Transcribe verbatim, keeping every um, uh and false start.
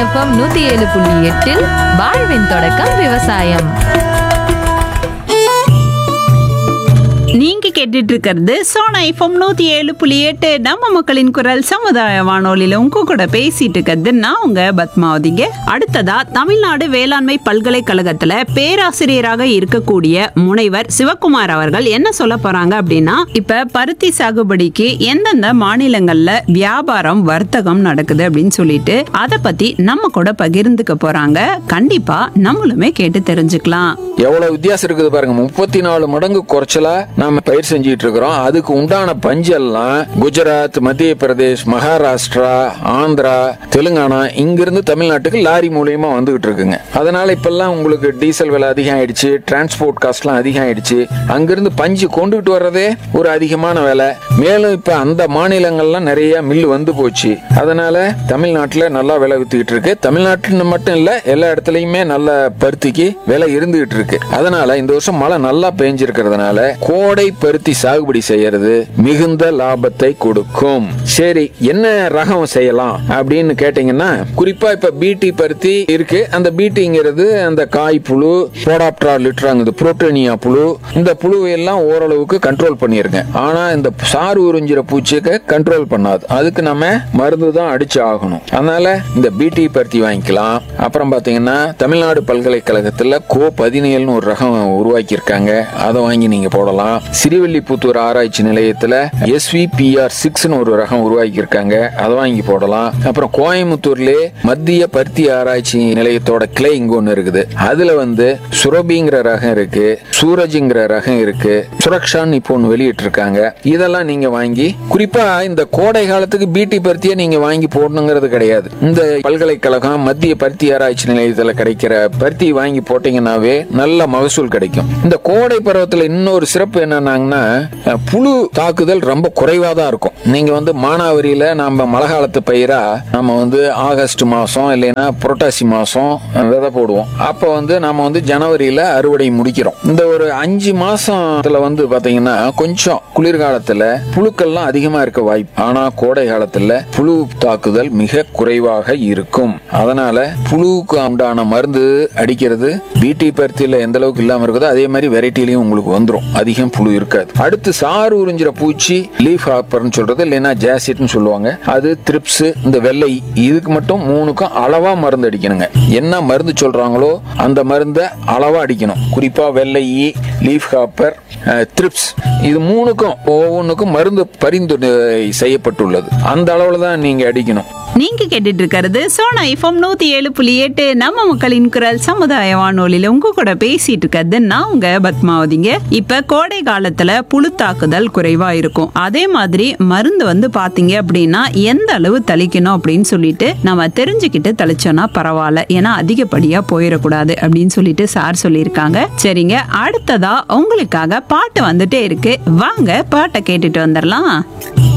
FM நூத்தி ஏழு புள்ளி எட்டில் வாழ்வின் தொடக்கம் விவசாயம். நீங்க கேட்டுட்டு இருக்கிறது சோனா எஃப்எம் நூத்தி ஏழு புள்ளி எட்டு நம்ம மக்களின் குரல் சமுதாய வானொலியில உங்க கூட பேசிட்டு இருக்கிறது நான் உங்க பத்மாவதிங்க. அடுத்ததா தமிழ்நாடு வேளாண்மை பல்கலைக்கழகத்துல பேராசிரியராக இருக்கக்கூடிய முனைவர் சிவகுமார் அவர்கள் என்ன சொல்ல போறாங்க அப்படின்னா, இப்ப பருத்தி சாகுபடிக்கு எந்தெந்த மாநிலங்கள்ல வியாபாரம் வர்த்தகம் நடக்குது அப்படின்னு சொல்லிட்டு அதை பத்தி நம்ம கூட பகிர்ந்துக்க போறாங்க. கண்டிப்பா நம்மளுமே கேட்டு தெரிஞ்சுக்கலாம். எவ்வளவு வித்தியாசம் இருக்குது பாருங்க. முப்பத்தி நாலு மடங்கு குறைச்சலா நாம பயிர் செஞ்சிட்டு இருக்கிறோம். அதுக்கு உண்டான பஞ்செல்லாம் குஜராத், மத்திய பிரதேஷ், மகாராஷ்டிரா, ஆந்திரா, தெலுங்கானா இங்கிருந்து தமிழ்நாட்டுக்கு லாரி மூலியமா வந்துகிட்டு இருக்குங்க. அதனால இப்பெல்லாம் உங்களுக்கு டீசல் விலை அதிகம் ஆயிடுச்சு, டிரான்ஸ்போர்ட் காஸ்ட் எல்லாம் அதிகம் ஆயிடுச்சு. அங்கிருந்து பஞ்சு கொண்டுகிட்டு வர்றதே ஒரு அதிகமான விலை. மேலும் இப்ப அந்த மாநிலங்கள்லாம் நிறைய மில்லு வந்து போச்சு. அதனால தமிழ்நாட்டுல நல்லா விலை வித்துக்கிட்டு இருக்கு. தமிழ்நாட்டுல மட்டும் இல்ல, எல்லா இடத்துலயுமே நல்ல பருத்திக்கு விலை இருந்துகிட்டு இருக்கு. அதனால இந்த வருஷம் மழை நல்லா பெஞ்சிருக்கிறதுனால கோடை பருத்தி சாகுபடி செய்யறது மிகுந்த லாபத்தை கொடுக்கும். சரி, என்ன ரகம் செய்யலாம் அப்படின்னு கேட்டீங்கன்னா, குறிப்பா இப்ப பீட்டி பருத்தி இருக்கு. அந்த பீட்டிங்கிறது அந்த காய் புழு, போடாப்டரா லிட்டராங்க புரோட்டோனியா புழு, இந்த புழுவை எல்லாம் ஓரளவுக்கு கண்ட்ரோல் பண்ணிருங்க. ஆனா இந்த சாறு உறிஞ்சிற பூச்சிக்கு கண்ட்ரோல் பண்ணாது. அதுக்கு நம்ம மருந்து தான் அடிச்சு ஆகணும். அதனால இந்த பீட்டி பருத்தி வாங்கிக்கலாம். அப்புறம் பாத்தீங்கன்னா தமிழ்நாடு பல்கலைக்கழகத்துல கோ பதினேழுன்னு ஒரு ரகம் உருவாக்கி இருக்காங்க. அதை வாங்கி நீங்க போடலாம். சிறுவில்லிபுத்தூர் ஆராய்ச்சி நிலையத்துல S V P R six ஒரு ரகம் உருவாக்கி இருக்காங்க. அதை வாங்கி போடலாம். அப்புறம் கோயம்புத்தூர்ல மத்திய பருத்தி ஆராய்ச்சி நிலையத்தோட கிளை இங்க ஒண்ணு இருக்குது. அதுல வந்து சுரபிங்கிற ரகம் இருக்கு, சூரஜ்ங்கிற ரகம் இருக்கு, சுரக்ஷான்னு இப்போ ஒண்ணு வெளியிட்டு இருக்காங்க. இதெல்லாம் நீங்க வாங்கி, குறிப்பா இந்த கோடை காலத்துக்கு பீட்டி பருத்தியை நீங்க வாங்கி போடணுங்கிறது கிடையாது. இந்த பல்கலைக்கழகம் மத்திய பருத்தி ஆராய்ச்சி நிலையத்துல கிடைக்கிற பருத்தி வாங்கி போட்டீங்கன்னாவே நல்ல மகசூல் கிடைக்கும். இந்த கோடை பருவத்துல இன்னொரு சிறப்பு என்னன்னாங்கன்னா, புழு தாக்குதல் ரொம்ப குறைவா தான் இருக்கும். நீங்க வந்து மானாவரியில நம்ம மழை காலத்து பயிரா நம்ம வந்து ஆகஸ்ட் மாசம் இல்லைன்னா புரட்டாசி மாசம் விதை போடுவோம். அப்ப வந்து நம்ம வந்து ஜனவரியில அறுவடை முடிக்கிறோம். இந்த ஒரு அஞ்சு மாசத்துல வந்து பாத்தீங்கன்னா கொஞ்சம் குளிர்காலத்துல புழுக்கள்லாம் அதிகமா இருக்க வாய்ப்பு. ஆனா கோடை காலத்துல புழு தாக்குதல் மிக குறைவாக இருக்கும். அதனால புழுவுக்கு உண்டான மருந்து அடிக்கிறது பீட்டி பருத்தியில எந்த அளவுக்கு இல்லாம இருக்குதோ அதே மாதிரி வெரைட்டிலையும் உங்களுக்கு வந்துடும். அதிகம் புழு இருக்காது. அடுத்து சாறு உறிஞ்சிற பூச்சி லீஃப் ஹாப்பர்னு சொல்றது, இல்லைன்னா ஜாசிட்னு சொல்லுவாங்க. அது த்ரிப்ஸ், இந்த வெள்ளை, இதுக்கு மட்டும் மூணுக்கும் அளவா மருந்து அடிக்கணுங்க. என்ன மருந்து சொல்றாங்களோ அந்த மருந்தை அளவா அடிக்கணும். குறிப்பா வெள்ளை, லீஃப் ஹாப்பர், த்ரிப்ஸ், இது மூணுக்கும் ஒவ்வொன்றுக்கும் மருந்து பரிந்துரை செய்யப்பட்டுள்ளது. அந்த அளவுல தான் நீங்க அடிக்கணும். நீங்க கேட்டுட்டு இருக்கிறது சோனா எஃப்எம் நூத்தி ஏழு புள்ளி எட்டு நம்ம மக்களின் குரல் சமுதாய வானொலியில உங்க கூட பேசிட்டு இருக்கிறது நான் உங்க பத்மாவதிங்க. இப்ப கோடை காலத்துல புழு தாக்குதல் குறைவா இருக்கும். அதே மாதிரி மருந்து வந்து பாத்தீங்க அப்படின்னா எந்த அளவு தெளிக்கணும் அப்படின்னு சொல்லிட்டு நம்ம தெரிஞ்சுக்கிட்டு தெளிச்சோம்னா பரவாயில்ல. ஏன்னா அதிகப்படியா போயிடக்கூடாது அப்படின்னு சொல்லிட்டு சார் சொல்லியிருக்காங்க. சரிங்க, அடுத்ததா உங்களுக்காக பாட்டு வந்துட்டே இருக்கு. வாங்க பாட்டை கேட்டுட்டு வந்துடலாம்.